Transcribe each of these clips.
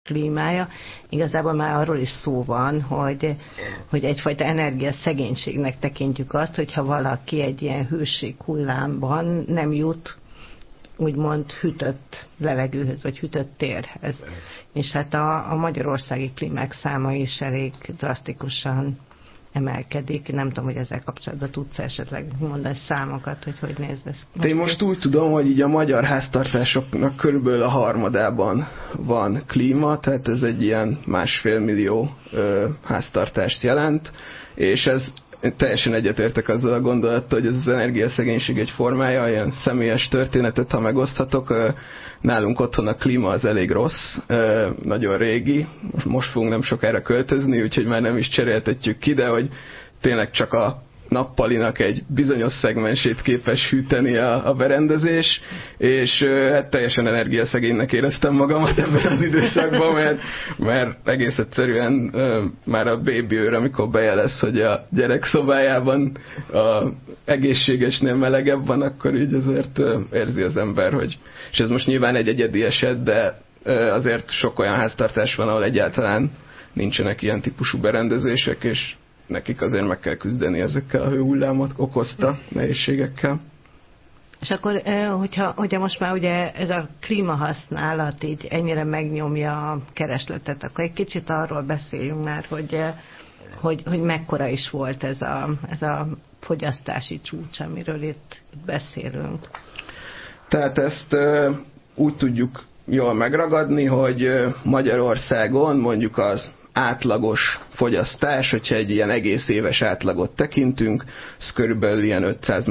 klímája. Igazából már arról is szó van, hogy egyfajta energiaszegénységnek tekintjük azt, hogyha valaki egy ilyen hőséghullámban nem jut úgymond hűtött levegőhöz, vagy hűtött térhez. És hát a magyarországi klímák száma is elég drasztikusan emelkedik. Nem tudom, hogy ezzel kapcsolatban tudsz esetleg mondani számokat, hogy néz ez. Én most úgy tudom, hogy így a magyar háztartásoknak körülbelül a harmadában van klíma, tehát ez egy ilyen 1,5 millió háztartást jelent, és ez teljesen egyetértek azzal a gondolattal, hogy ez az energiaszegénység egy formája, ilyen személyes történetet, ha megoszthatok, nálunk otthon a klíma az elég rossz, nagyon régi, most fogunk nem sokára költözni, úgyhogy már nem is cseréltetjük ki, de hogy tényleg csak a nappalinak egy bizonyos szegmensét képes hűteni a berendezés, és hát teljesen energiaszegénynek éreztem magamat ebben az időszakban, mert egész egyszerűen már a baby őr, amikor bejelez, hogy a gyerek szobájában a egészségesnél melegebb van, akkor így azért érzi az ember, hogy... És ez most nyilván egy egyedi eset, de azért sok olyan háztartás van, ahol egyáltalán nincsenek ilyen típusú berendezések, és nekik azért meg kell küzdeni ezekkel a hőhullámot okozta nehézségekkel. És akkor, hogyha most már ugye ez a klímahasználat így ennyire megnyomja a keresletet, akkor egy kicsit arról beszéljünk már, hogy mekkora is volt ez a fogyasztási csúcs, amiről itt beszélünk. Tehát ezt úgy tudjuk jól megragadni, hogy Magyarországon mondjuk az átlagos fogyasztás, hogyha egy ilyen egész éves átlagot tekintünk, ez körülbelül ilyen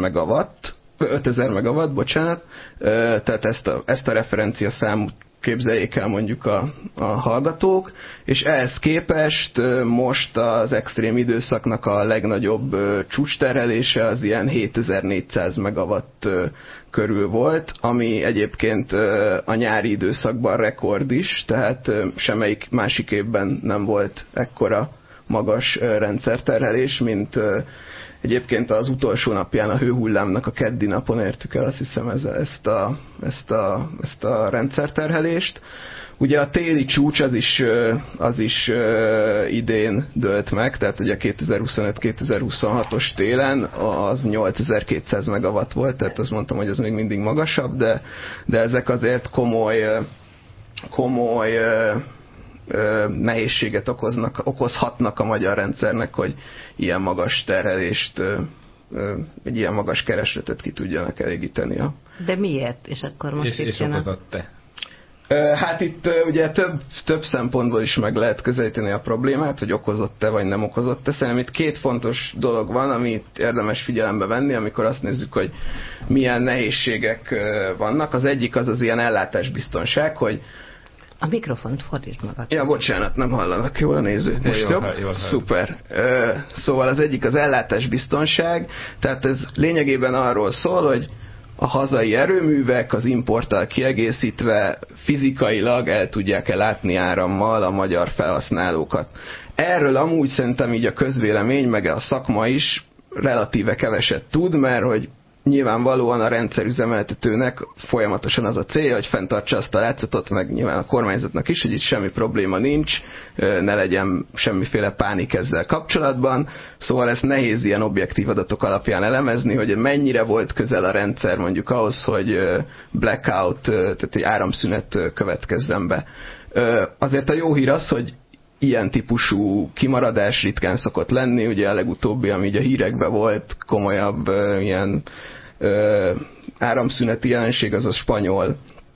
5000 megawatt, bocsánat, tehát ezt a referencia számot képzeljék el mondjuk a hallgatók, és ehhez képest most az extrém időszaknak a legnagyobb csúcsterhelése az ilyen 7400 megawatt körül volt, ami egyébként a nyári időszakban rekord is, tehát semmelyik másik évben nem volt ekkora magas rendszerterhelés, mint egyébként az utolsó napján a hőhullámnak a keddi napon értük el, azt hiszem ezt a rendszerterhelést. Ugye a téli csúcs az is idén dőlt meg, tehát ugye 2025-2026-os télen az 8200 megawatt volt, tehát azt mondtam, hogy ez még mindig magasabb, de ezek azért komoly nehézséget okozhatnak a magyar rendszernek, hogy ilyen magas terhelést, egy ilyen magas keresletet ki tudjanak elégíteni. De miért? És akkor most és okozott-e? Hát itt ugye több szempontból is meg lehet közelíteni a problémát, hogy okozott-e vagy nem okozott-e. Szerintem itt két fontos dolog van, amit érdemes figyelembe venni, amikor azt nézzük, hogy milyen nehézségek vannak. Az egyik az ilyen ellátásbiztonság, hogy a mikrofont fordítsd magad. Ja, bocsánat, nem hallanak jól a nézők. Most jobb? Szuper. Szóval az egyik az ellátásbiztonság, tehát ez lényegében arról szól, hogy a hazai erőművek az importtal kiegészítve fizikailag el tudják-e látni árammal a magyar felhasználókat. Erről amúgy szerintem így a közvélemény, meg a szakma is relatíve keveset tud, mert hogy nyilvánvalóan a rendszerüzemeltetőnek folyamatosan az a célja, hogy fenntartsa azt a látszatot, meg nyilván a kormányzatnak is, hogy itt semmi probléma nincs, ne legyen semmiféle pánik ezzel kapcsolatban. Szóval ezt nehéz ilyen objektív adatok alapján elemezni, hogy mennyire volt közel a rendszer mondjuk ahhoz, hogy blackout, tehát egy áramszünet következzen be. Azért a jó hír az, hogy ilyen típusú kimaradás ritkán szokott lenni, ugye a legutóbbi, ami ugye a hírekben volt, komolyabb ilyen áramszüneti jelenség, az a spanyol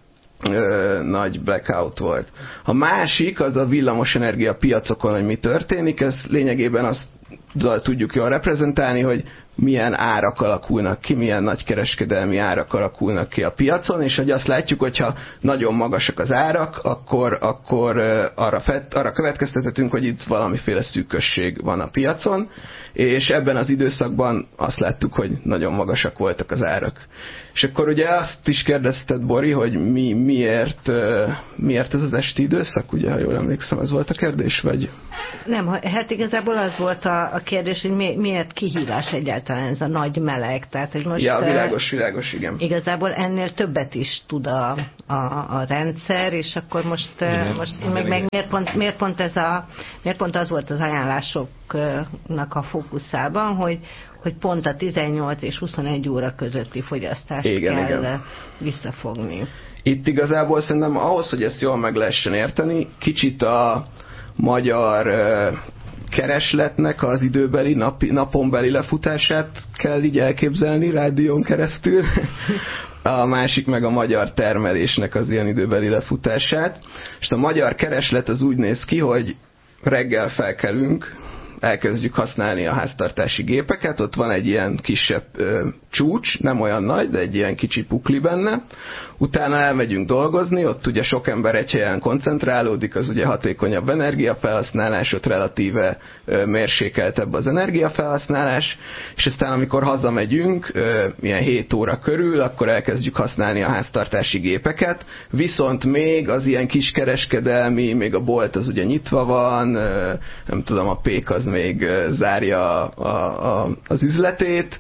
nagy blackout volt. A másik, az a villamosenergia piacokon, hogy mi történik, ez lényegében azt tudjuk jól reprezentálni, hogy milyen árak alakulnak ki, milyen nagykereskedelmi árak alakulnak ki a piacon, és hogy azt látjuk, hogyha nagyon magasak az árak, akkor arra következtethetünk, hogy itt valamiféle szűkösség van a piacon, és ebben az időszakban azt láttuk, hogy nagyon magasak voltak az árak. És akkor ugye azt is kérdezted, Bori, hogy miért ez az esti időszak, ugye, ha jól emlékszem, ez volt a kérdés, vagy? Nem, hát igazából az volt a kérdés, hogy miért kihívás egyáltalán ez a nagy meleg. Tehát, hogy most, ja, világos, igen. Igazából ennél többet is tud a rendszer, és akkor most meg miért pont az volt az ajánlásoknak a fókuszában, hogy pont a 18 és 21 óra közötti fogyasztást kell visszafogni. Itt igazából szerintem ahhoz, hogy ezt jól meg lehessen érteni, kicsit a magyar keresletnek az időbeli, naponbeli lefutását kell így elképzelni rádión keresztül. A másik meg a magyar termelésnek az ilyen időbeli lefutását. És a magyar kereslet az úgy néz ki, hogy reggel felkelünk, elkezdjük használni a háztartási gépeket, ott van egy ilyen kisebb csúcs, nem olyan nagy, de egy ilyen kicsi pukli benne. Utána elmegyünk dolgozni, ott ugye sok ember egy helyen koncentrálódik, az ugye hatékonyabb energiafelhasználás, ott relatíve mérsékeltebb az energiafelhasználás, és aztán amikor hazamegyünk, ilyen 7 óra körül, akkor elkezdjük használni a háztartási gépeket, viszont még az ilyen kiskereskedelmi, még a bolt az ugye nyitva van, nem tudom, a pék az még zárja az üzletét,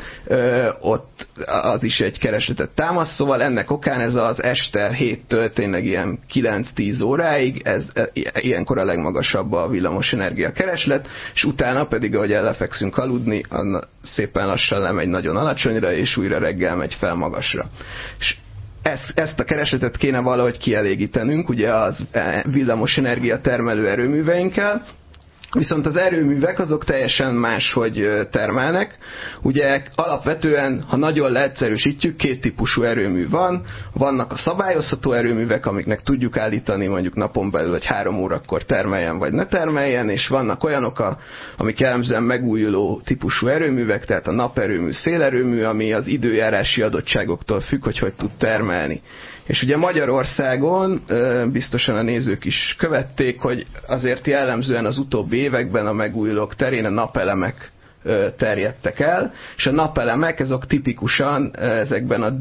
ott az is egy keresletet támaszt, szóval ennek okán ez az este 7-től tényleg ilyen 9-10 óráig, ilyenkor a legmagasabb a villamosenergia kereslet, és utána pedig, ahogy lefekszünk aludni, szépen lassan lemegy nagyon alacsonyra, és újra reggel megy fel magasra. És ezt a keresletet kéne valahogy kielégítenünk, ugye az villamosenergia termelő erőműveinkkel, viszont az erőművek azok teljesen máshogy termelnek. Ugye alapvetően, ha nagyon leegyszerűsítjük, 2 típusú erőmű van. Vannak a szabályozható erőművek, amiknek tudjuk állítani mondjuk napon belül, hogy 3 órakor termeljen vagy ne termeljen, és vannak olyanok, amik jellemzően megújuló típusú erőművek, tehát a naperőmű, szélerőmű, ami az időjárási adottságoktól függ, hogy tud termelni. És ugye Magyarországon biztosan a nézők is követték, hogy azért jellemzően az utóbbi években a megújulók terén a napelemek terjedtek el, és a napelemek azok tipikusan ezekben a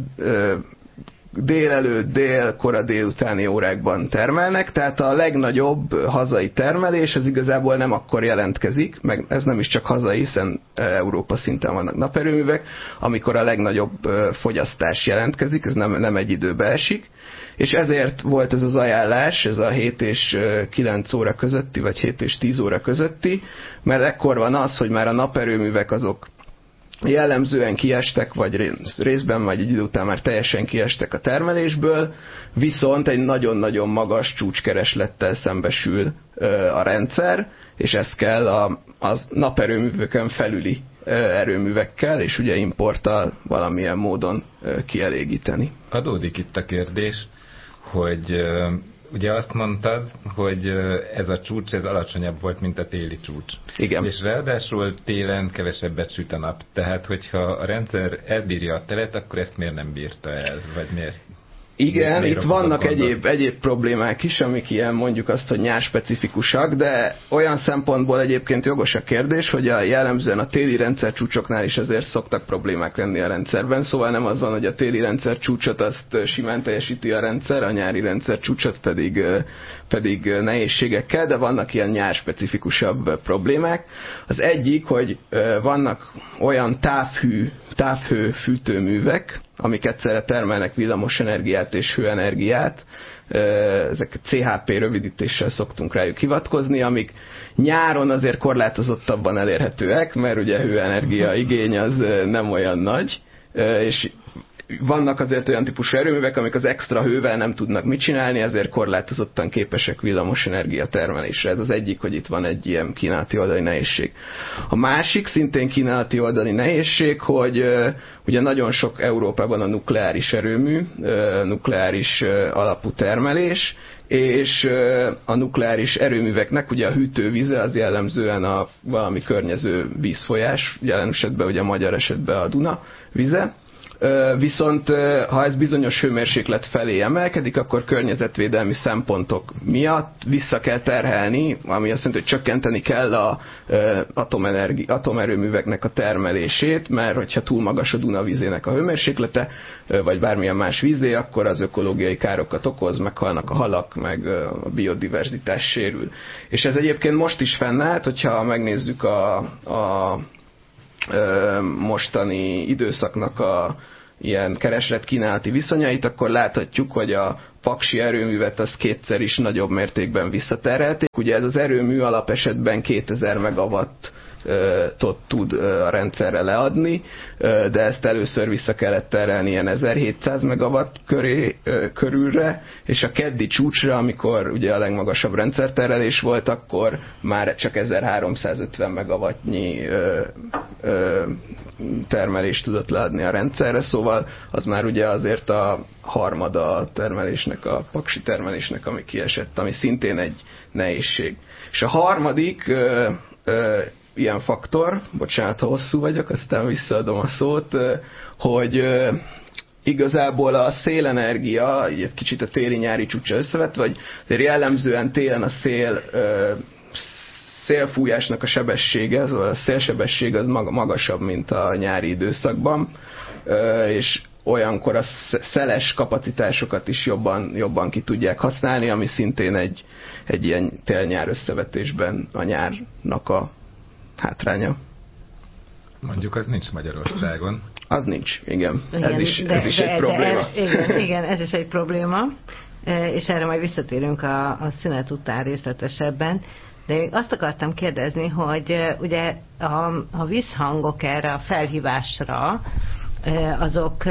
délelőtt, kora délutáni órákban termelnek, tehát a legnagyobb hazai termelés az igazából nem akkor jelentkezik, meg ez nem is csak hazai, hiszen Európa szinten vannak naperőművek, amikor a legnagyobb fogyasztás jelentkezik, ez nem egy időbe esik, és ezért volt ez az ajánlás, ez a 7 és 9 óra közötti, vagy 7 és 10 óra közötti, mert ekkor van az, hogy már a naperőművek azok jellemzően kiestek, vagy részben, vagy egy idő után már teljesen kiestek a termelésből, viszont egy nagyon-nagyon magas csúcskereslettel szembesül a rendszer, és ezt kell a naperőműveken felüli erőművekkel, és ugye importtal valamilyen módon kielégíteni. Adódik itt a kérdés, hogy ugye azt mondtad, hogy ez a csúcs, ez alacsonyabb volt, mint a téli csúcs. Igen. És ráadásul télen kevesebbet süt a nap. Tehát, hogyha a rendszer elbírja a telet, akkor ezt miért nem bírta el? Vagy miért? Igen, itt vannak egyéb problémák is, amik ilyen mondjuk azt, hogy nyárspecifikusak, de olyan szempontból egyébként jogos a kérdés, hogy jellemzően a téli rendszercsúcsoknál is azért szoktak problémák lenni a rendszerben, szóval nem az van, hogy a téli rendszercsúcsot azt simán teljesíti a rendszer, a nyári rendszercsúcsot pedig nehézségekkel, de vannak ilyen nyárspecifikusabb problémák. Az egyik, hogy vannak olyan távhő fűtőművek, amik egyszerre termelnek villamosenergiát és hőenergiát, ezek CHP rövidítéssel szoktunk rájuk hivatkozni, amik nyáron azért korlátozottabban elérhetőek, mert ugye hőenergia igény az nem olyan nagy, és vannak azért olyan típusú erőművek, amik az extra hővel nem tudnak mit csinálni, ezért korlátozottan képesek villamosenergia termelésre. Ez az egyik, hogy itt van egy ilyen kínálati oldali nehézség. A másik szintén kínálati oldali nehézség, hogy ugye nagyon sok Európában a nukleáris erőmű, nukleáris alapú termelés, és a nukleáris erőműveknek ugye a hűtővíze az jellemzően a valami környező vízfolyás, jelen esetben ugye a magyar esetben a Duna vize, Viszont ha ez bizonyos hőmérséklet felé emelkedik, akkor környezetvédelmi szempontok miatt vissza kell terhelni, ami azt jelenti, hogy csökkenteni kell a atomerőműveknek a termelését, mert hogyha túl magas a Duna vízének a hőmérséklete, vagy bármilyen más vízé, akkor az ökológiai károkat okoz, meghalnak a halak, meg a biodiverzitás sérül. És ez egyébként most is fennállt, hogyha megnézzük a mostani időszaknak a ilyen kereslet-kínálati viszonyait, akkor láthatjuk, hogy a paksi erőművet az kétszer is nagyobb mértékben visszaterhelték. Ugye ez az erőmű alapesetben 2000 megawattot tud a rendszerre leadni, de ezt először vissza kellett terelni ilyen 1700 megawatt körülre, és a keddi csúcsra, amikor ugye a legmagasabb rendszerterelés volt, akkor már csak 1350 megawattnyi termelést tudott leadni a rendszerre, szóval az már ugye azért a harmada a termelésnek, a paksi termelésnek, ami kiesett, ami szintén egy nehézség. És a harmadik ilyen faktor, bocsánat, ha hosszú vagyok, aztán visszaadom a szót, hogy igazából a szélenergia, egy kicsit a téli-nyári csúcsa összevetve, vagy jellemzően télen a szélfújásnak a sebessége, szóval a szélsebesség az magasabb, mint a nyári időszakban, és olyankor a szeles kapacitásokat is jobban ki tudják használni, ami szintén egy ilyen tél-nyár összevetésben a nyárnak a hátránya. Mondjuk az nincs Magyarországon. Az nincs, igen. Ez is egy probléma. Igen, ez is egy probléma, és erre majd visszatérünk a szünet után részletesebben. De még azt akartam kérdezni, hogy ugye a visszhangok erre a felhívásra, azok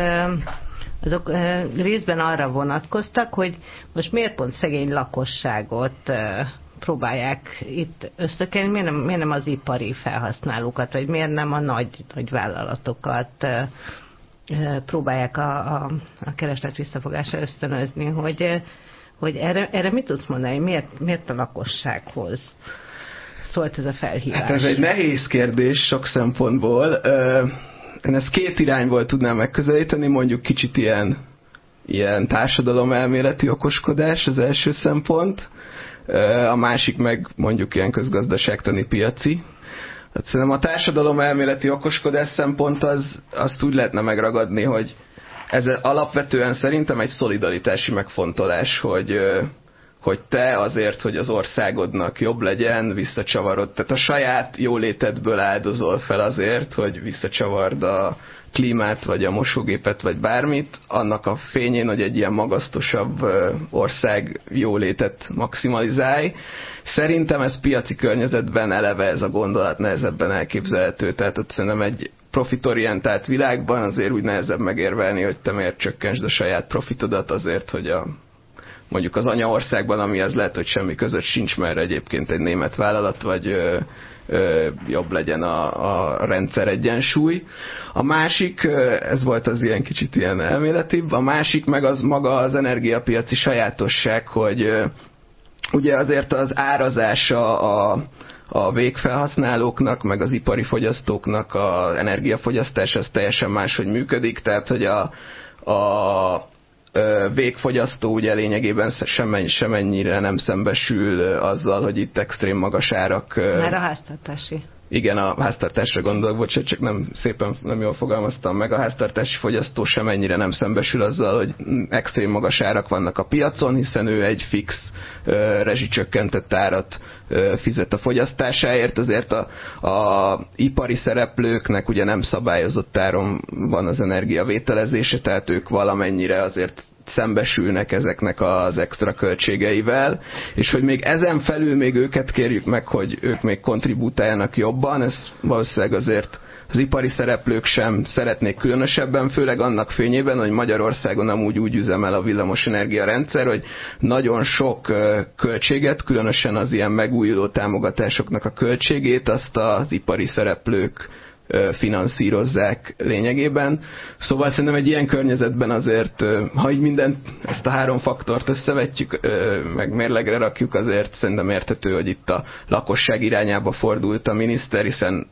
részben arra vonatkoztak, hogy most miért pont szegény lakosságot próbálják itt ösztökélni, miért nem az ipari felhasználókat, vagy miért nem a nagy vállalatokat próbálják a kereslet visszafogásra ösztönözni, hogy erre mit tudsz mondani, miért a lakossághoz szólt ez a felhívás? Hát ez egy nehéz kérdés sok szempontból. Én ezt két irányból tudnám megközelíteni, mondjuk kicsit ilyen társadalomelméleti okoskodás az első szempont, a másik meg mondjuk ilyen közgazdaságtani piaci. Hát szerintem a társadalomelméleti okoskodás szempont azt úgy lehetne megragadni, hogy ez alapvetően szerintem egy szolidaritási megfontolás, hogy te azért, hogy az országodnak jobb legyen, visszacsavarod. Tehát a saját jólétedből áldozol fel azért, hogy visszacsavard a klímát, vagy a mosógépet, vagy bármit, annak a fényén, hogy egy ilyen magasztosabb ország jólétet maximalizálj. Szerintem ez piaci környezetben eleve ez a gondolat nehezebben elképzelhető. Tehát ott szerintem egy profitorientált világban azért úgy nehezebb megérvelni, hogy te miért csökkentsd a saját profitodat azért, hogy mondjuk az anyaországban, amihez lehet, hogy semmi között sincs, mert egyébként egy német vállalat, vagy jobb legyen a rendszer egyensúly. A másik, ez volt az ilyen kicsit ilyen elméletibb, a másik meg az maga az energiapiaci sajátosság, hogy ugye azért az árazása a végfelhasználóknak, meg az ipari fogyasztóknak az energiafogyasztás az teljesen máshogy működik, tehát hogy a végfogyasztó ugye lényegében semennyire nem szembesül azzal, hogy itt extrém magas árak. Már a háztartási. Igen, a háztartásra gondolok, bocsánat, csak nem jól fogalmaztam meg, a háztartási fogyasztó semennyire nem szembesül azzal, hogy extrém magas árak vannak a piacon, hiszen ő egy fix rezsicsökkentett árat fizet a fogyasztásáért, azért a ipari szereplőknek ugye nem szabályozott áron van az energiavételezése, tehát ők valamennyire azért szembesülnek ezeknek az extra költségeivel, és hogy még ezen felül még őket kérjük meg, hogy ők még kontribútáljanak jobban, ez valószínűleg azért az ipari szereplők sem szeretnék különösebben, főleg annak fényében, hogy Magyarországon amúgy úgy üzemel a villamosenergia rendszer, hogy nagyon sok költséget, különösen az ilyen megújuló támogatásoknak a költségét, azt az ipari szereplők finanszírozzák lényegében. Szóval szerintem egy ilyen környezetben azért, ha így ezt a három faktort összevetjük, meg mérlegre rakjuk, azért szerintem érthető, hogy itt a lakosság irányába fordult a miniszter, hiszen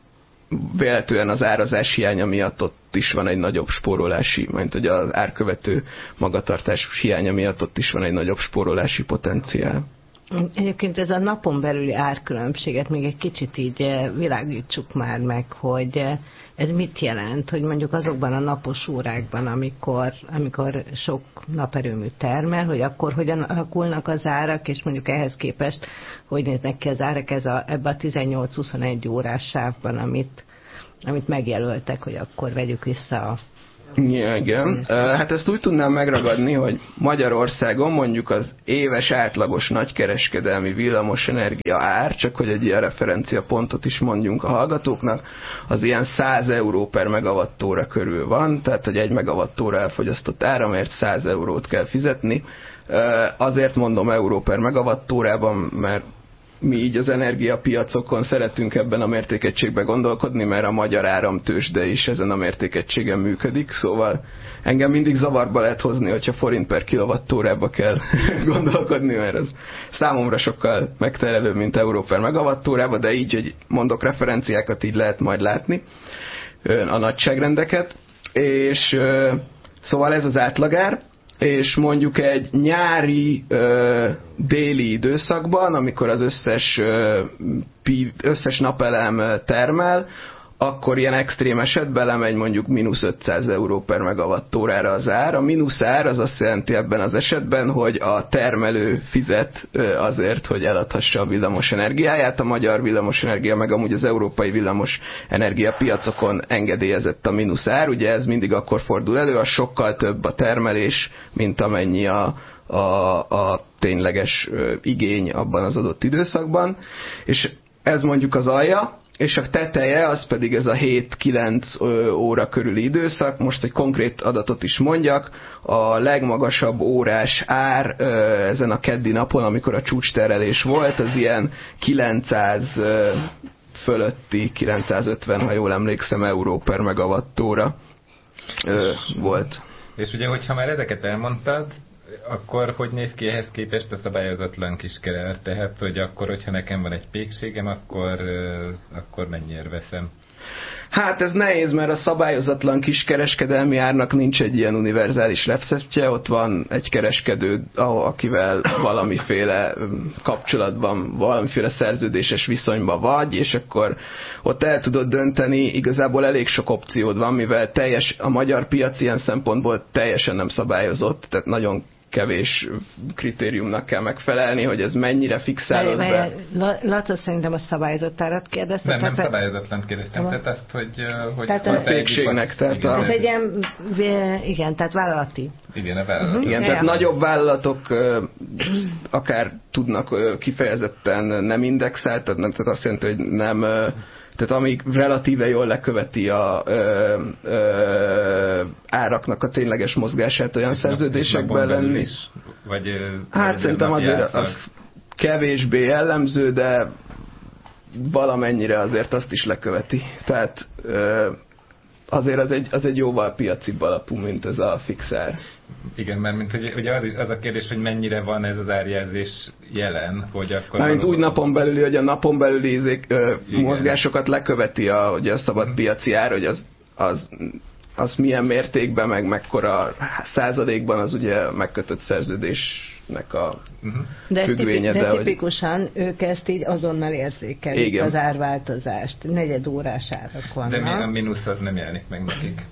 véletlenül az árazás hiánya miatt ott is van egy nagyobb spórolási, mint hogy az árkövető magatartás hiánya miatt ott is van egy nagyobb spórolási potenciál. Egyébként ez a napon belüli árkülönbséget még egy kicsit így világítsuk már meg, hogy ez mit jelent, hogy mondjuk azokban a napos órákban, amikor sok naperőmű termel, hogy akkor hogyan alakulnak az árak, és mondjuk ehhez képest, hogy néznek ki az árak ebbe a 18-21 órás sávban, amit megjelöltek, hogy akkor vegyük vissza a... Igen. Hát ezt úgy tudnám megragadni, hogy Magyarországon mondjuk az éves átlagos nagykereskedelmi villamosenergia ár, csak hogy egy ilyen referenciapontot is mondjunk a hallgatóknak, az ilyen 100 euró per megawattóra körül van, tehát hogy egy megawattóra elfogyasztott áramért 100 eurót kell fizetni. Azért mondom euró per megawattórában, mert mi így az energiapiacokon szeretünk ebben a mértékegységben gondolkodni, mert a magyar áramtőzsde is ezen a mértékegységen működik, szóval engem mindig zavarba lehet hozni, hogyha forint per kilowattórába kell gondolkodni, mert ez számomra sokkal megterelőbb, mint euró per megawattórába, de így, hogy mondok referenciákat, így lehet majd látni a nagyságrendeket, és szóval ez az átlagár, és mondjuk egy nyári déli időszakban, amikor az összes napelem termel, akkor ilyen extrém esetben lemegy mondjuk -500 euró per megawattórára az ár. A mínusz ár az azt jelenti ebben az esetben, hogy a termelő fizet azért, hogy eladhassa a villamos energiáját. A magyar villamosenergia, meg amúgy az európai villamos energiapiacokon engedélyezett a mínusz ár. Ugye ez mindig akkor fordul elő, a sokkal több a termelés, mint amennyi a tényleges igény abban az adott időszakban. És ez mondjuk az alja, és a teteje az pedig ez a 7-9 óra körüli időszak. Most egy konkrét adatot is mondjak, a legmagasabb órás ár ezen a keddi napon, amikor a csúcsterelés volt, az ilyen 900 fölötti, 950, ha jól emlékszem, euró per megawattóra volt. És ugye, hogyha már ezeket elmondtad, akkor hogy néz ki ehhez képest a szabályozatlan kiskerer? Tehát, hogy akkor, hogyha nekem van egy pékségem, akkor mennyire veszem? Hát ez nehéz, mert a szabályozatlan kiskereskedelmi árnak nincs egy ilyen univerzális receptje, ott van egy kereskedő, akivel valamiféle kapcsolatban, valamiféle szerződéses viszonyban vagy, és akkor ott el tudod dönteni, igazából elég sok opciód van, mivel a magyar piac ilyen szempontból teljesen nem szabályozott, tehát nagyon kevés kritériumnak kell megfelelni, hogy ez mennyire fixálod be. Laca, szerintem a szabályozott árat kérdezte. Nem szabályozatlan kérdeztem, tehát azt, hogy a pékségnek, tehát ez egy ilyen, igen, tehát vállalati. Igen, a vállalatok. Igen, tehát nagyobb vállalatok akár tudnak kifejezetten nem indexált, tehát azt jelenti, hogy nem... Tehát amíg relatíve jól leköveti a áraknak a tényleges mozgását, olyan szerződésekben lenni. Hát szerintem azért az kevésbé jellemző, de valamennyire azért azt is leköveti. Tehát azért az egy jóval piacibb alapú, mint ez a fix ár. Igen, mert mint, hogy ugye az a kérdés, hogy mennyire van ez az árjelzés jelen, hogy akkor... Mármint úgy napon belüli, hogy a napon belüli mozgásokat leköveti a szabad piaci ár, hogy az milyen mértékben, meg mekkora százalékban az ugye megkötött szerződésnek a függvénye. De tipikusan ők ezt így azonnal érzékelik, igen, az árváltozást. Negyedórás árak vannak. De mi a mínusz az nem jelenik meg nekik?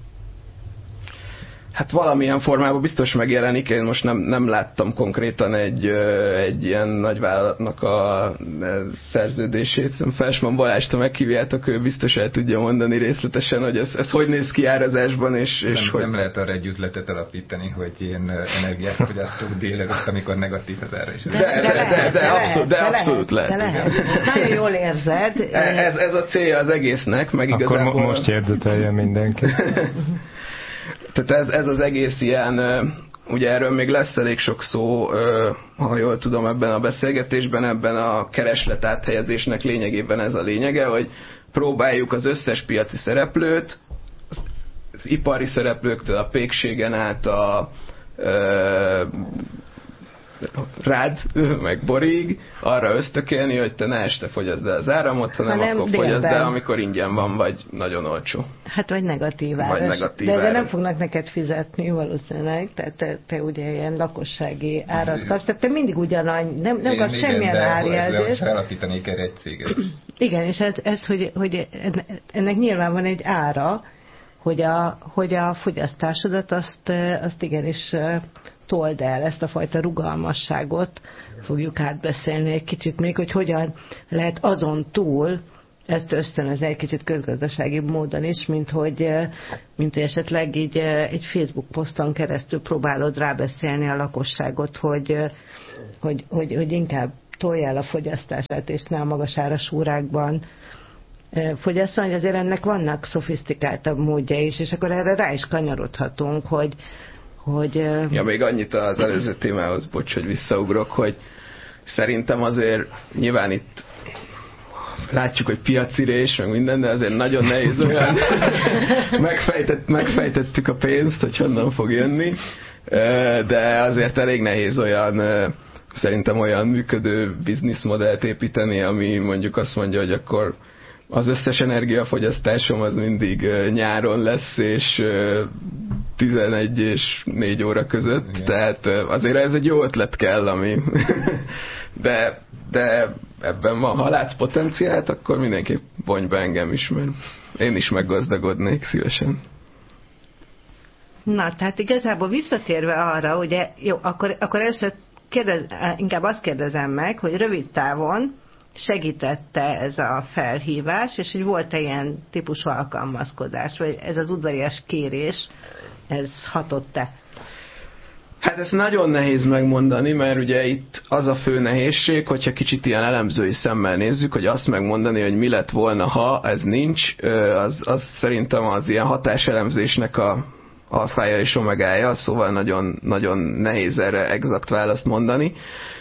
Hát valamilyen formában biztos megjelenik, én most nem láttam konkrétan egy ilyen nagyvállalatnak a szerződését. Felsman Balást, ha meghívjátok, ő biztos el tudja mondani részletesen, hogy ez hogy néz ki árazásban, és hogy... Nem lehet arra egy üzletet alapítani, hogy ilyen energiát fogyasztók délelőtt, amikor negatív az ára is. De abszolút lehet. Nagyon jól érzed. Ez a célja az egésznek, meg akkor igazából... Akkor most jegyzetelje mindenki. Tehát ez az egész ilyen, ugye erről még lesz elég sok szó, ha jól tudom, ebben a beszélgetésben, ebben a kereslet áthelyezésnek lényegében ez a lényege, hogy próbáljuk az összes piaci szereplőt, az ipari szereplőktől a pékségen át a rád, meg Borig arra ösztökélni, hogy te ne este fogyaszd el az áramot, hanem akkor fogyaszd el, amikor ingyen van, vagy nagyon olcsó. Hát vagy negatív áras. De nem fognak neked fizetni valószínűleg, tehát te ugye ilyen lakossági árat kapsz, tehát te mindig ugyanannyi, nem kapsz semmilyen árjelzést. De felalapítanék erre egy céget. Igen, és ez hogy ennek nyilván van egy ára, hogy a fogyasztásodat azt igenis told el, ezt a fajta rugalmasságot fogjuk átbeszélni egy kicsit még, hogy hogyan lehet azon túl ezt ösztönözni egy kicsit közgazdasági módon is, mint hogy esetleg így egy Facebook poszton keresztül próbálod rábeszélni a lakosságot, hogy inkább tolja el a fogyasztását, és ne a magas áras órákban fogyasszon, hogy azért ennek vannak szofisztikáltabb módja is, és akkor erre rá is kanyarodhatunk, hogy Ja, még annyit az előző témához, bocs, hogy visszaugrok, hogy szerintem azért nyilván itt látjuk, hogy piacirés, meg minden, de azért nagyon nehéz olyan megfejtettük a pénzt, hogy honnan fog jönni, de azért elég nehéz olyan szerintem olyan működő bizniszmodellt építeni, ami mondjuk azt mondja, hogy akkor az összes energiafogyasztásom az mindig nyáron lesz, és 11 és 4 óra között, igen. Tehát azért ez egy jó ötlet kell, ami de ebben van, ha látsz potenciált, akkor mindenképp vonj be engem is, mert én is meggazdagodnék szívesen. Na, tehát igazából visszatérve arra, ugye, jó, akkor először inkább azt kérdezem meg, hogy rövid távon segítette ez a felhívás, és hogy volt-e ilyen típusú alkalmazkodás, vagy ez az udvarias kérés, ez hatott-e? Hát ez nagyon nehéz megmondani, mert ugye itt az a fő nehézség, hogyha kicsit ilyen elemzői szemmel nézzük, hogy azt megmondani, hogy mi lett volna, ha ez nincs, az szerintem az ilyen hatáselemzésnek a alfája és omegája, szóval nagyon, nagyon nehéz erre exakt választ mondani.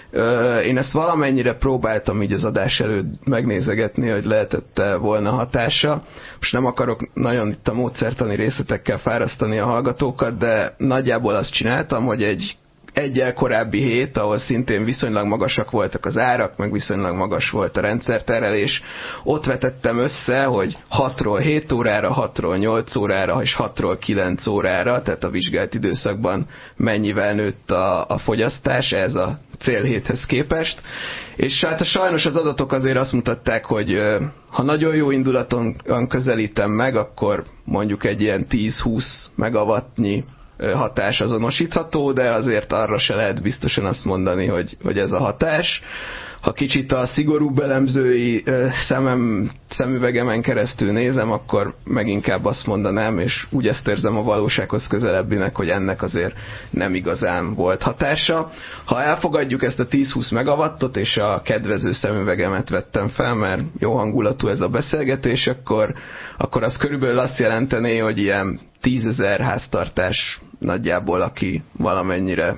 Én ezt valamennyire próbáltam így az adás előtt megnézegetni, hogy lehetett volna hatása. Most nem akarok nagyon itt a módszertani részletekkel fárasztani a hallgatókat, de nagyjából azt csináltam, hogy egyel korábbi hét, ahol szintén viszonylag magasak voltak az árak, meg viszonylag magas volt a rendszerterelés. Ott vetettem össze, hogy 6-ról 7 órára, 6-ról 8 órára, és 6-ról 9 órára, tehát a vizsgált időszakban mennyivel nőtt a fogyasztás, ez a célhéthez képest. És hát sajnos az adatok azért azt mutatták, hogy ha nagyon jó indulaton közelítem meg, akkor mondjuk egy ilyen 10-20 megawattnyi hatás azonosítható, de azért arra se lehet biztosan azt mondani, hogy ez a hatás. Ha kicsit a szigorúbb elemzői szemüvegemen keresztül nézem, akkor meginkább azt mondanám, és úgy ezt érzem a valósághoz közelebbinek, hogy ennek azért nem igazán volt hatása. Ha elfogadjuk ezt a 10-20 megawattot, és a kedvező szemüvegemet vettem fel, mert jó hangulatú ez a beszélgetés, akkor az körülbelül azt jelentené, hogy ilyen 10 000 háztartás nagyjából, aki valamennyire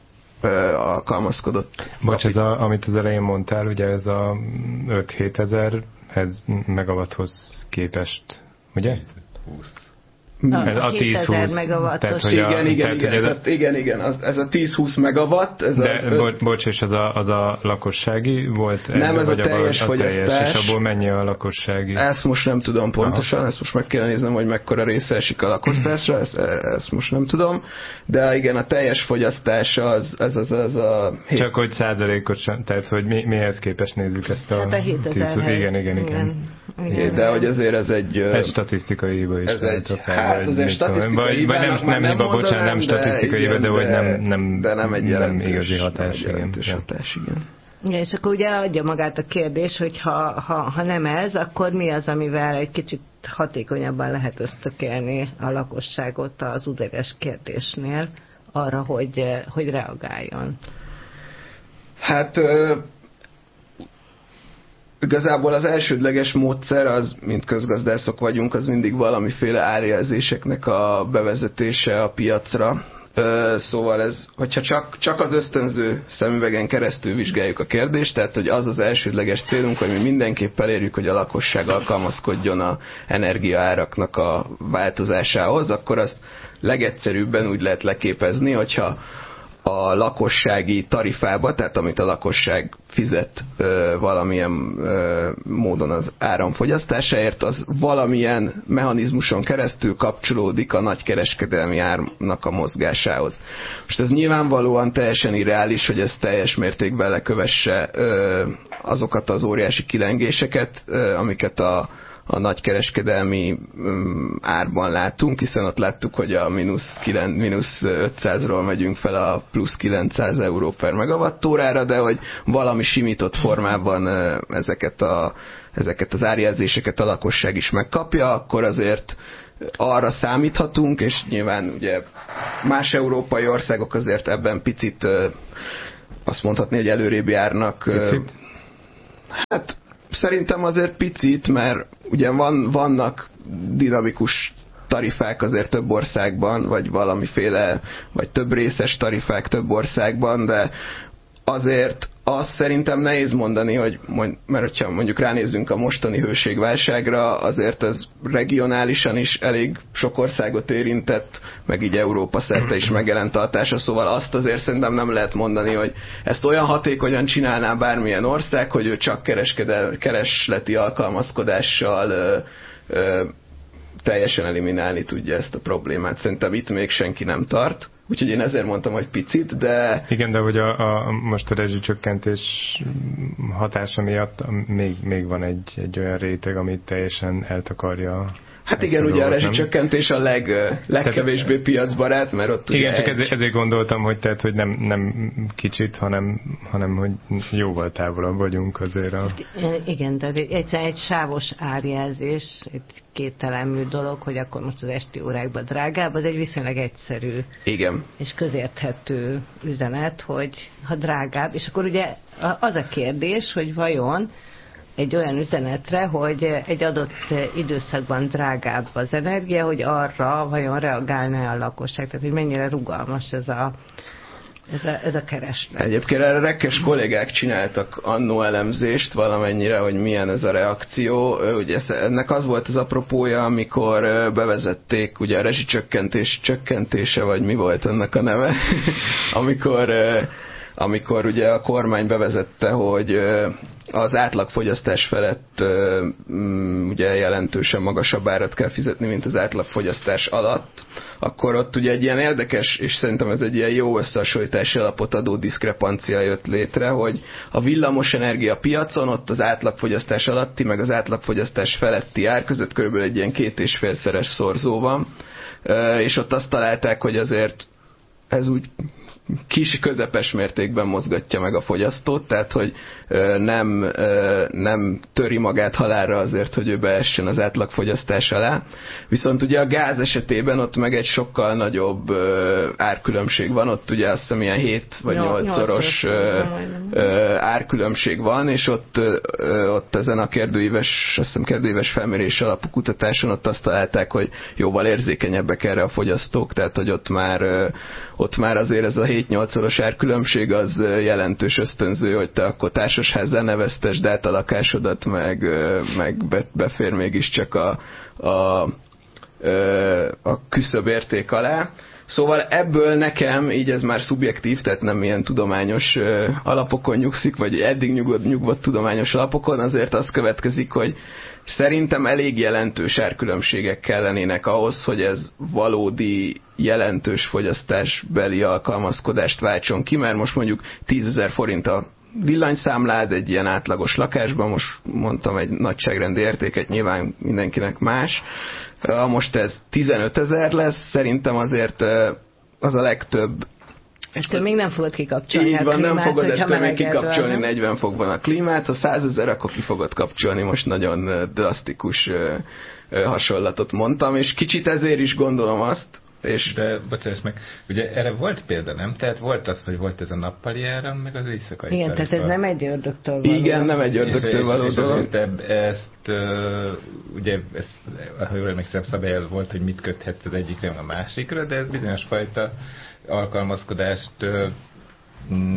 alkalmazkodott. Bocs, amit az elején mondtál, ugye ez a 5-7 ezer, ez megawatthoz képest, ugye? 20. A 10-20 megawattos. Igen, ez a 10-20 megawatt. Bocs, és az a lakossági volt? Nem, ez a teljes fogyasztás. És abból mennyi a lakossági? Ezt most nem tudom pontosan, ezt most meg kell néznem, hogy mekkora része esik a lakosításra, ezt most nem tudom, de igen, a teljes fogyasztás az a... Csak hogy százalékot sem, tehát hogy mihez képest nézzük ezt a... Hát a 7000-hez. Igen. De hogy azért ez egy... Ez statisztikai hiba is. Hát azért statisztikai hibának nem hiba, bocsánat, nem statisztikai hiba, de hogy nem egy igazi hatás. Igen. Ja, és akkor ugye adja magát a kérdés, hogy ha nem ez, akkor mi az, amivel egy kicsit hatékonyabban lehet ösztökélni a lakosságot az udvarias kérdésnél arra, hogy reagáljon? Hát... Igazából az elsődleges módszer az, mint közgazdászok vagyunk, az mindig valamiféle árjelzéseknek a bevezetése a piacra. Szóval ez, hogyha csak az ösztönző szemüvegen keresztül vizsgáljuk a kérdést, tehát hogy az az elsődleges célunk, hogy mi mindenképp elérjük, hogy a lakosság alkalmazkodjon az energiaáraknak a változásához, akkor azt legegyszerűbben úgy lehet leképezni, hogyha a lakossági tarifába, tehát amit a lakosság fizet valamilyen módon az áramfogyasztásáért, az valamilyen mechanizmuson keresztül kapcsolódik a nagykereskedelmi árnak a mozgásához. Most ez nyilvánvalóan teljesen irreális, hogy ez teljes mértékben lekövesse azokat az óriási kilengéseket, amiket a nagykereskedelmi árban látunk, hiszen ott láttuk, hogy a mínusz 500-ról megyünk fel a plusz 900 euró per megawattórára, de hogy valami simított formában ezeket az árjelzéseket a lakosság is megkapja, akkor azért arra számíthatunk, és nyilván ugye más európai országok azért ebben picit azt mondhatni, hogy előrébb járnak. Picit? Hát szerintem azért picit, mert ugye vannak dinamikus tarifák azért több országban, vagy valamiféle, vagy több részes tarifák több országban, de azért azt szerintem nehéz mondani, hogy mert ha mondjuk ránézzünk a mostani hőségválságra, azért ez regionálisan is elég sok országot érintett, meg így Európa szerte is megjelent a hatása, szóval azt azért szerintem nem lehet mondani, hogy ezt olyan hatékonyan csinálná bármilyen ország, hogy ő csak keresleti alkalmazkodással teljesen eliminálni tudja ezt a problémát. Szerintem itt még senki nem tart. Úgyhogy én ezért mondtam, hogy picit, de... Igen, de hogy most a rezsicsökkentés hatása miatt még van egy olyan réteg, amit teljesen eltakarja. Hát igen, ugye a rezsicsökkentés a legkevésbé piacbarát, mert ott igen, ugye csak ezért gondoltam, hogy tehát, hogy nem kicsit, hanem hogy jóval távolabb vagyunk azért Igen, de egyszerűen egy sávos árjelzés, egy kéttelemű dolog, hogy akkor most az esti órákban drágább, az egy viszonylag egyszerű igen. És közérthető üzenet, hogy ha drágább, és akkor ugye az a kérdés, hogy vajon egy olyan üzenetre, hogy egy adott időszakban drágább az energia, hogy arra vajon reagálna a lakosság, tehát hogy mennyire rugalmas ez a kereslet. Egyébként erre rekkes kollégák csináltak annó elemzést valamennyire, hogy milyen ez a reakció. Ugye ennek az volt az apropója, amikor bevezették ugye a rezsicsökkentés csökkentése, vagy mi volt ennek a neve, amikor ugye a kormány bevezette, hogy az átlagfogyasztás felett ugye jelentősen magasabb árat kell fizetni, mint az átlagfogyasztás alatt, akkor ott ugye egy ilyen érdekes, és szerintem ez egy ilyen jó összehasonlítási alapot adó diszkrepancia jött létre, hogy a villamosenergia piacon ott az átlagfogyasztás alatti, meg az átlagfogyasztás feletti ár között körülbelül egy ilyen 2,5-szeres szorzó van, és ott azt találták, hogy azért ez úgy kis közepes mértékben mozgatja meg a fogyasztót, tehát hogy nem töri magát halálra azért, hogy ő beessen az átlagfogyasztás alá. Viszont ugye a gáz esetében ott meg egy sokkal nagyobb árkülönbség van, ott ugye azt hiszem ilyen 7 vagy 8-szoros árkülönbség van, és ott ezen a kérdőíves felmérés alapú kutatáson ott azt találták, hogy jóval érzékenyebbek erre a fogyasztók, tehát hogy ott már azért ez a 7-8-szoros árkülönbség az jelentős ösztönző, hogy te akkor társasházzal ne vesztesd át a lakásodat, meg befér mégiscsak a küszöb érték alá. Szóval ebből nekem, így ez már szubjektív, tehát nem ilyen tudományos alapokon nyugszik, vagy eddig nyugvott tudományos alapokon, azért az következik, hogy szerintem elég jelentős árkülönbségek kellenének ahhoz, hogy ez valódi jelentős fogyasztásbeli alkalmazkodást váltson ki, mert most mondjuk 10 000 forint a villanyszámlád egy ilyen átlagos lakásban, most mondtam egy nagyságrendi értéket, nyilván mindenkinek más. Most ez 15 000 lesz, szerintem azért az a legtöbb. Ettől még nem fogod kikapcsolni így van, a klímát, nem fogod ettől még van. kikapcsolni 40 fokban a klímát, ha 100 000, akkor ki fogod kapcsolni, most nagyon drasztikus hasonlatot mondtam, és kicsit ezért is gondolom azt, de bocsáss meg, ugye erre volt példa, nem? Tehát volt az, hogy volt ez a nappali áram, meg az éjszakai igen, tarifa. tehát ez nem egy ördögtől való. Igen, nem egy ördögtől való dolog. És ezt, ugye, ha jól emlékszem, szabály volt, hogy mit köthetsz az egyikre, a másikra, de ez bizonyos fajta alkalmazkodást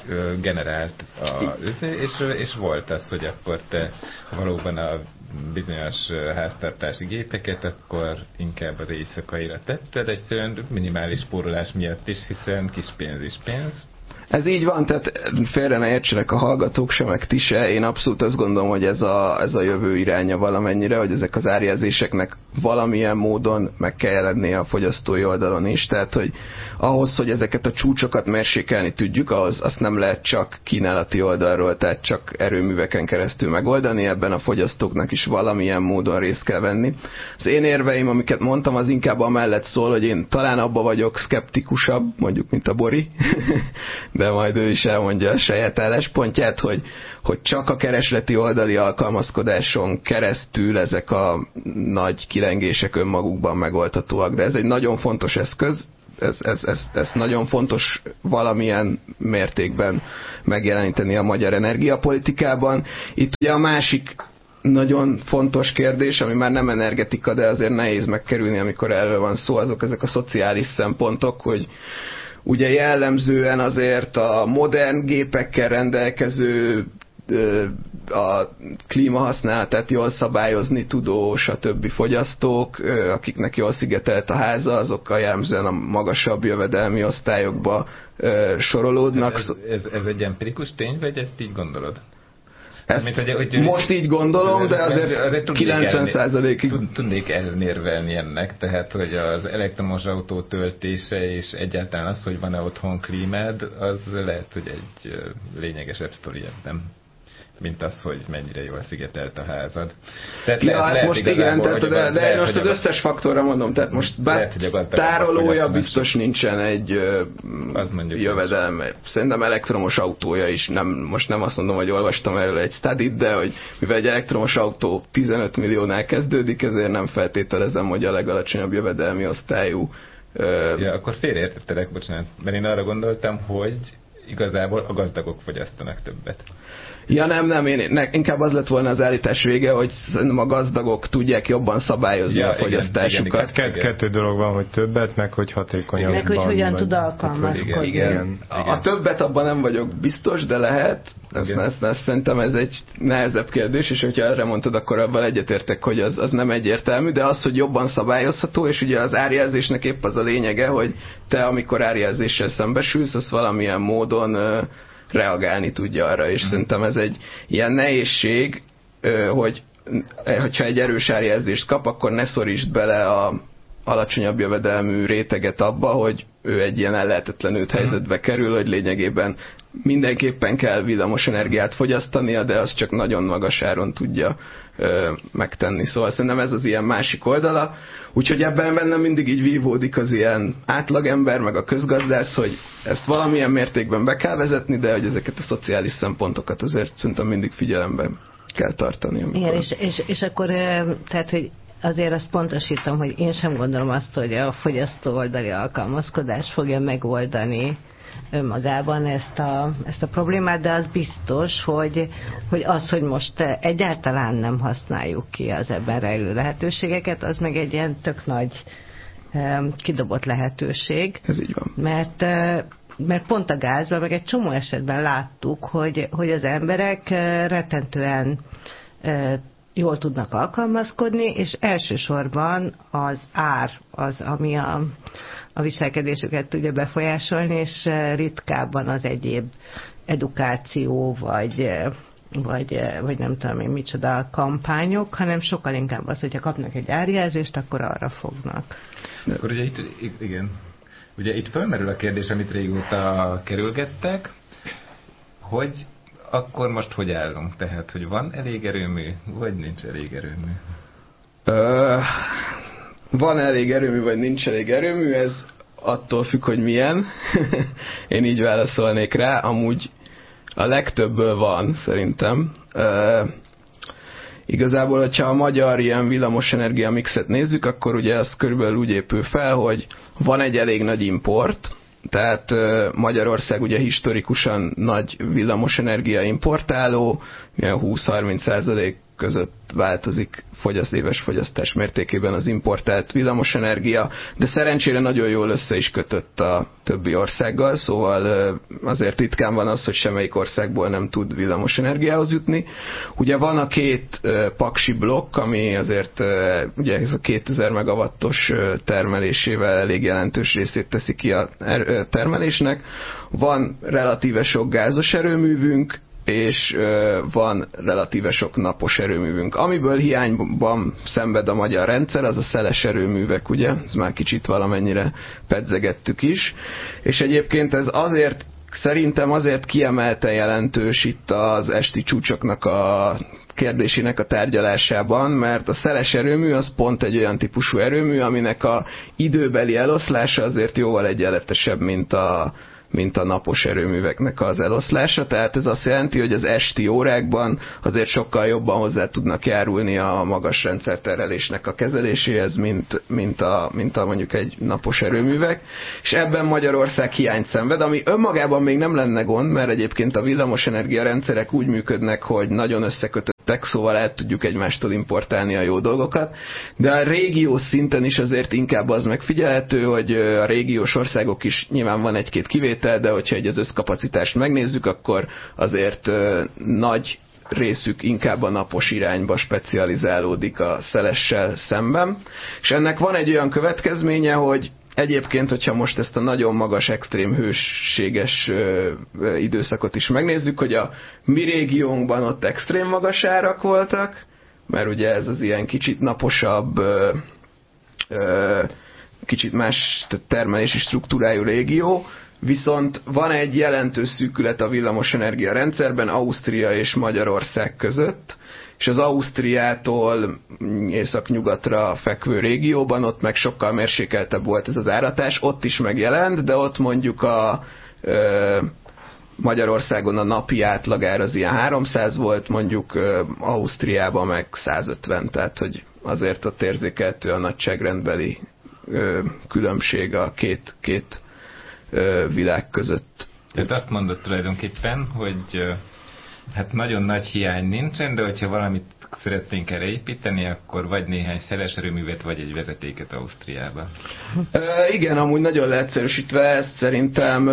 generált és volt az, hogy akkor te valóban a bizonyos háztartási gépeket, akkor inkább az éjszakaira tetted, egyszerűen minimális spórolás miatt is, hiszen kis pénz is pénz. Ez így van, tehát félre ne értsenek a hallgatók se, meg ti se. Én abszolút azt gondolom, hogy ez a jövő iránya valamennyire, hogy ezek az árjelzéseknek valamilyen módon meg kell jelennie a fogyasztói oldalon is. Tehát, hogy ahhoz, hogy ezeket a csúcsokat mérsékelni tudjuk, azt nem lehet csak kínálati oldalról, tehát csak erőműveken keresztül megoldani, ebben a fogyasztóknak is valamilyen módon részt kell venni. Az én érveim, amiket mondtam, az inkább amellett szól, hogy én talán abba vagyok szkeptikusabb, mondjuk, mint a Bori, de majd ő is elmondja a saját álláspontját, hogy csak a keresleti oldali alkalmazkodáson keresztül ezek a nagy kilengések önmagukban megoldhatóak. De ez egy nagyon fontos eszköz, ez nagyon fontos valamilyen mértékben megjeleníteni a magyar energiapolitikában. Itt ugye a másik nagyon fontos kérdés, ami már nem energetika, de azért nehéz megkerülni, amikor erről van szó, ezek a szociális szempontok, hogy ugye jellemzően azért a modern gépekkel rendelkező, a klímahasználatát jól szabályozni tudó, stb. Fogyasztók, akiknek jól szigetelt a háza, azokkal jellemzően a magasabb jövedelmi osztályokba sorolódnak. Ez egy empirikus tény, vagy ezt így gondolod? Most így gondolom, de azért 90%-ig tudnék elmérvelni ennek, tehát hogy az elektromos autó töltése és egyáltalán az, hogy van-e otthon klímád, az lehet, hogy egy lényegesebb sztori ebben, mint az, hogy mennyire jól szigetelt a házad. Tehát lehet most igen, de most az összes faktorra mondom, tehát most tárolója biztos nincsen egy jövedelme. Szerintem elektromos autója is, most nem azt mondom, hogy olvastam erről egy studit, de hogy mivel egy elektromos autó 15 milliónál kezdődik, ezért nem feltételezem, hogy a legalacsonyabb jövedelmi osztályú. Ja, akkor félreértettelek, bocsánat, mert én arra gondoltam, hogy igazából a gazdagok fogyasztanak többet. Ja nem, inkább az lett volna az állítás vége, hogy szerintem a gazdagok tudják jobban szabályozni a fogyasztásukat. Igen. Kettő dolog van, hogy többet, meg hogy hatékonyabban. Meg hogy hogyan tud alkalmazkodni. Igen. A többet abban nem vagyok biztos, de lehet. Ezt szerintem ez egy nehezebb kérdés, és hogyha erre mondtad, akkor abban egyetértek, hogy az nem egyértelmű, de az, hogy jobban szabályozható, és ugye az árjelzésnek épp az a lényege, hogy te, amikor árjelzéssel szembesülsz, azt valamilyen módon reagálni tudja arra, és szerintem ez egy ilyen nehézség, hogyha egy erős árjelzést kap, akkor ne szorítsd bele a alacsonyabb jövedelmű réteget abba, hogy ő egy ilyen ellehetetlenült helyzetbe kerül, hogy lényegében mindenképpen kell villamos energiát fogyasztania, de az csak nagyon magas áron tudja megtenni. Szóval szerintem ez az ilyen másik oldala. Úgyhogy ebben bennem mindig így vívódik az ilyen átlagember, meg a közgazdász, hogy ezt valamilyen mértékben be kell vezetni, de hogy ezeket a szociális szempontokat azért szerintem mindig figyelemben kell tartani. Amikor... Igen, és akkor tehát, hogy azért azt pontosítom, hogy én sem gondolom azt, hogy a fogyasztó oldali alkalmazkodás fogja megoldani önmagában ezt a problémát, de az biztos, hogy az, hogy most egyáltalán nem használjuk ki az ebben rejlő lehetőségeket, az meg egy ilyen tök nagy kidobott lehetőség. Ez így van. Mert pont a gázban, meg egy csomó esetben láttuk, hogy az emberek rettentően jól tudnak alkalmazkodni, és elsősorban az ár az, ami a viselkedésüket tudja befolyásolni, és ritkábban az egyéb edukáció, vagy nem tudom én micsoda kampányok, hanem sokkal inkább az, hogyha kapnak egy árjelzést, akkor arra fognak. Akkor ugye itt felmerül a kérdés, amit régóta kerülgettek, hogy akkor most hogy állunk? Tehát, hogy van elég erőmű, vagy nincs elég erőmű? Van elég erőmű, vagy nincs elég erőmű, ez attól függ, hogy milyen. Én így válaszolnék rá. Amúgy a legtöbbből van, szerintem. Igazából, hogyha a magyar ilyen villamosenergia mixet nézzük, akkor ugye ez körülbelül úgy épül fel, hogy van egy elég nagy import, tehát Magyarország ugye historikusan nagy villamosenergia importáló, 20-30% között változik éves fogyasztás mértékében az importált villamosenergia, de szerencsére nagyon jól össze is kötött a többi országgal, szóval azért ritkán van az, hogy semmelyik országból nem tud villamosenergiához jutni. Ugye van a két paksi blokk, ami azért ugye ez a 2000 megawattos termelésével elég jelentős részét teszi ki a termelésnek. Van relatíve sok gázos erőművünk, és van relatíve sok napos erőművünk. Amiből hiányban szenved a magyar rendszer, az a szeles erőművek, ugye? Ez már kicsit valamennyire pedzegettük is. És egyébként ez szerintem azért kiemelten jelentős itt az esti csúcsoknak a kérdésének a tárgyalásában, mert a szeles erőmű az pont egy olyan típusú erőmű, aminek a időbeli eloszlása azért jóval egyenletesebb, mint a napos erőműveknek az eloszlása, tehát ez azt jelenti, hogy az esti órákban azért sokkal jobban hozzá tudnak járulni a magas rendszerterhelésnek a kezeléséhez, mint a mondjuk egy napos erőművek, és ebben Magyarország hiányt szenved, ami önmagában még nem lenne gond, mert egyébként a villamosenergia rendszerek úgy működnek, hogy nagyon összekötöttek, szóval el tudjuk egymástól importálni a jó dolgokat, de a régiós szinten is azért inkább az megfigyelhető, hogy a régiós országok is nyilván van egy-két kivétel, de hogyha az összkapacitást megnézzük, akkor azért nagy részük inkább a napos irányba specializálódik a szelessel szemben. És ennek van egy olyan következménye, hogy egyébként, hogyha most ezt a nagyon magas, extrém hőséges időszakot is megnézzük, hogy a mi régiónkban ott extrém magas árak voltak, mert ugye ez az ilyen kicsit naposabb, kicsit más termelési struktúrájú régió, viszont van egy jelentős szűkület a villamosenergia rendszerben Ausztria és Magyarország között, és az Ausztriától északnyugatra fekvő régióban ott meg sokkal mérsékeltebb volt ez az áratás, ott is megjelent, de ott mondjuk a Magyarországon a napi átlagár az ilyen 300 volt, mondjuk Ausztriában meg 150, tehát hogy azért ott érzékelhető a nagyságrendbeli különbség a két világ között. Tehát azt mondod tulajdonképpen, hogy hát nagyon nagy hiány nincsen, de hogyha valamit szeretnénk erre építeni, akkor vagy néhány szeles erőművet, vagy egy vezetéket Ausztriába. Igen, amúgy nagyon leegyszerűsítve ezt szerintem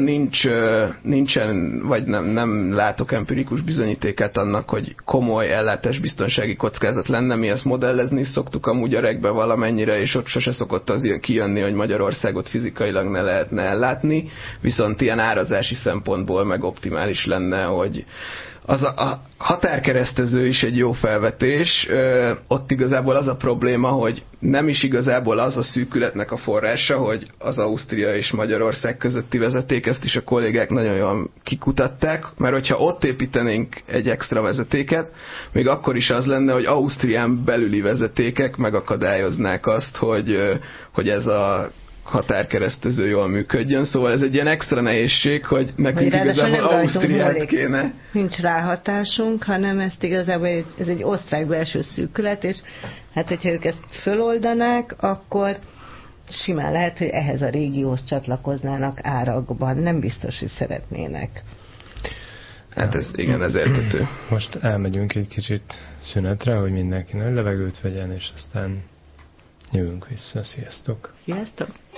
nincsen, vagy nem látok empirikus bizonyítékát annak, hogy komoly ellátásbiztonsági kockázat lenne. Mi ezt modellezni szoktuk amúgy a regbe valamennyire, és ott sose szokott az ilyen kijönni, hogy Magyarországot fizikailag ne lehetne ellátni, viszont ilyen árazási szempontból meg optimális lenne, hogy az a határkeresztező is egy jó felvetés, ott igazából az a probléma, hogy nem is igazából az a szűkületnek a forrása, hogy az Ausztria és Magyarország közötti vezeték, ezt is a kollégák nagyon jól kikutatták, mert hogyha ott építenénk egy extra vezetéket, még akkor is az lenne, hogy Ausztrián belüli vezetékek megakadályoznák azt, hogy ez a határkeresztező jól működjön, szóval ez egy ilyen extra nehézség, hogy nekünk igazából Ausztriát kéne. Nincs ráhatásunk, hanem ezt igazából ez egy osztrák belső szűkület, és hát hogyha ők ezt föloldanák, akkor simán lehet, hogy ehhez a régióhoz csatlakoznának árakban. Nem biztos, hogy szeretnének. Hát ez érthető. Most elmegyünk egy kicsit szünetre, hogy mindenki nagy levegőt vegyen, és aztán jövünk vissza. Sziasztok! Sziasztok!